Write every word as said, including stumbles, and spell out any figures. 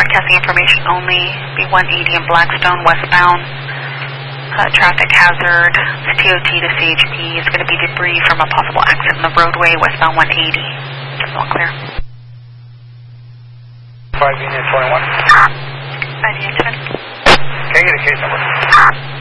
broadcasting information only. B one eighty in Blackstone, westbound. Uh, traffic hazard. It's T O T to C H P. It's going to be debris from a possible accident in the roadway, westbound one eighty. It's all clear. five unit twenty-one. five unit twenty. Can I get a case number?